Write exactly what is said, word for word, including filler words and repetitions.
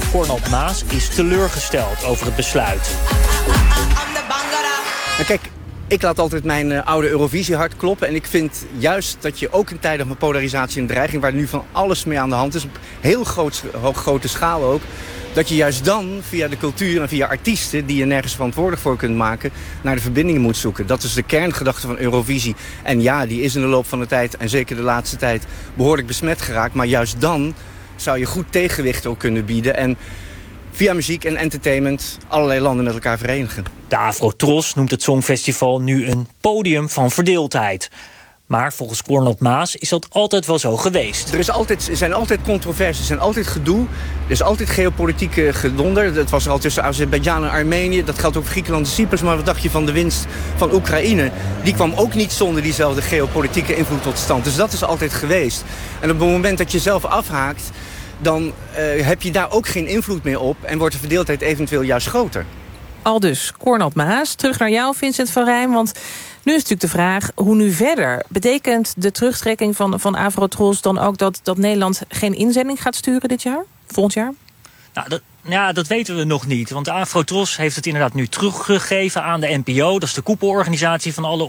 Cornald Maas is teleurgesteld over het besluit. Nou, kijk, ik laat altijd mijn uh, oude Eurovisie hart kloppen. En ik vind juist dat je ook in tijden van polarisatie en dreiging, waar nu van alles mee aan de hand is, op heel groot, hoog, grote schaal ook, dat je juist dan via de cultuur en via artiesten, die je nergens verantwoordelijk voor kunt maken, naar de verbindingen moet zoeken. Dat is de kerngedachte van Eurovisie. En ja, die is in de loop van de tijd, en zeker de laatste tijd, behoorlijk besmet geraakt. Maar juist dan zou je goed tegenwicht ook kunnen bieden en via muziek en entertainment allerlei landen met elkaar verenigen. De Afro-Tros noemt het Songfestival nu een podium van verdeeldheid. Maar volgens Cornald Maas is dat altijd wel zo geweest. Er, is altijd, er zijn altijd controversies, er zijn altijd gedoe. Er is altijd geopolitieke gedonder. Dat was er al tussen Azerbeidzjan en Armenië. Dat geldt ook voor Griekenland en Cyprus. Maar wat dacht je van de winst van Oekraïne? Die kwam ook niet zonder diezelfde geopolitieke invloed tot stand. Dus dat is altijd geweest. En op het moment dat je zelf afhaakt, dan uh, heb je daar ook geen invloed meer op en wordt de verdeeldheid eventueel juist groter. Aldus Cornald Maas. Terug naar jou, Vincent van Rijn, want nu is natuurlijk de vraag, hoe nu verder? Betekent de terugtrekking van, van Afro-Tros dan ook dat, dat Nederland geen inzending gaat sturen dit jaar? Volgend jaar? Nou, dat, ja, dat weten we nog niet. Want de Afro-Tros heeft het inderdaad nu teruggegeven aan de N P O. Dat is de koepelorganisatie van alle